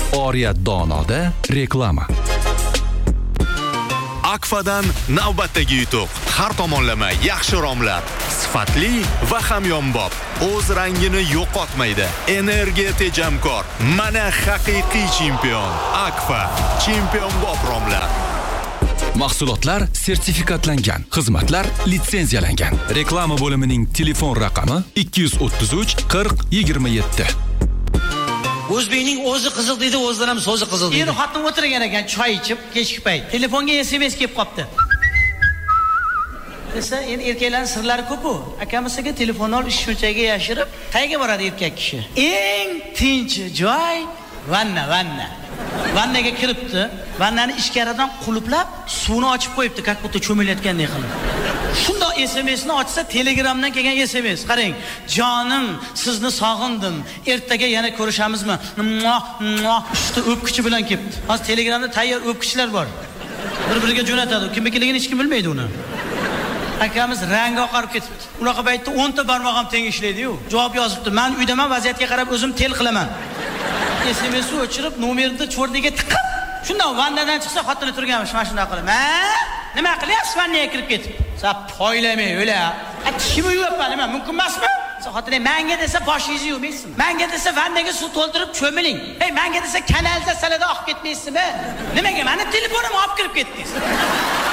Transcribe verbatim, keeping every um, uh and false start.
Oriyat Donoda reklama. Akfadan navbatdagi yutuq. Har tomonlama yaxshi romlar, sifatli va hamyonbop. O'z rangini yo'qotmaydi. Energiya tejamkor. Mana haqiqiy chempion. Akfa, chempionbop romlar. Mahsulotlar sertifikatlangan, xizmatlar litsenziyalangan. Reklama bo'limining telefon raqami ikki yuz o'ttiz uch qirq yigirma yetti. O'zbekning o'zi qizil dedi, o'zidan ham so'zi qizil dedi. Er xotin o'tirgan ekan, choy ichib, kechki payt. Telefonga S M S kelib qopti. Desa, endi erkaklarning sirlari ko'p-ku. Akamisiga telefon olib, shunchaga yashirib, qayerga boradi erkak kishi? Eng tinch joy vanna, vanna. Vannaga kiribdi. Vannani ichkaridan quluplab, suvni ochib qo'yibdi, как будто cho'milayotgandek qilib. Shunda S M S ni ochsa, Telegramdan kelgan S M S. Qarang, jonim, sizni sog'indim. Ertaga yana ko'rishamizmi? Muah, muah, usti o'pkichi bilan kelibdi. Hozir Telegramda tayyor o'pkichilar bor. Bir-biriga jo'natadi. Kimnikiligini hech kim bilmaydi uni. Akamiz rangi oqarib ketibdi. Unaqa paytda o'n ta barmoq ham teng ishlaydi-yu. Javob yozibdi. Men uydaman, vaziyatga qarab o'zim tel qilaman. S M S ni o'chirib, nomerni cho'rniga tiqib, shundan vannadan chiqsa, xotini turganmish, mana shunday qilib. "Ha? Nima qilyapsiz? Vannaga kirib ketib." "Sa poylamay, o'la. Tishimni yuvapman, nima mumkin emasmi?" So'xotini menga desa boshingizni yuvmaysizmi? Menga desa vannaga suv to'ldirib cho'miling. Hey, menga desa kanalizatsiyada oqib ketmaysizmi? Nimaga meni telefonimni olib kirib ketdingiz?